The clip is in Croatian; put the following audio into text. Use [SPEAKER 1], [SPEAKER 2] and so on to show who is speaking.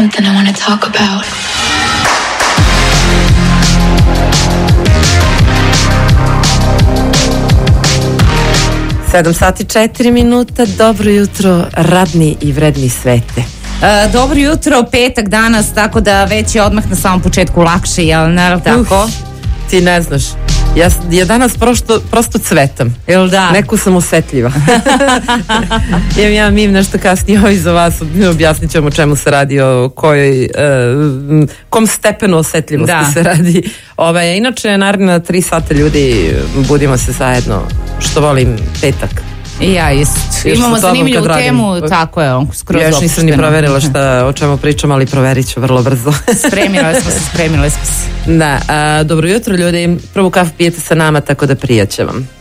[SPEAKER 1] Something I want to talk about.
[SPEAKER 2] 7:04. Dobro jutro, radni i vredni svete.
[SPEAKER 3] Dobro jutro, petak danas, tako da već je odmah na samom početku lakše, jel ne tako?
[SPEAKER 2] Ti ne znaš, ja danas prosto cvetam.
[SPEAKER 3] Jel da?
[SPEAKER 2] Neku sam osetljiva. Imam ja mim nešto kasnije ovo za vas, objasnit ćemo o čemu se radi, o kom stepenu osetljivosti se radi. Inače, naravno 3 sata ljudi, budimo se zajedno, što volim petak.
[SPEAKER 3] I ja isto. Imamo zanimljivu temu, tako je, skroz
[SPEAKER 2] još nisam ni proverila o čemu pričam, ali proverit ću vrlo brzo.
[SPEAKER 3] Spremile smo se.
[SPEAKER 2] Da, dobro jutro ljudi, prvu kafu pijete sa nama, tako da prijat će vam.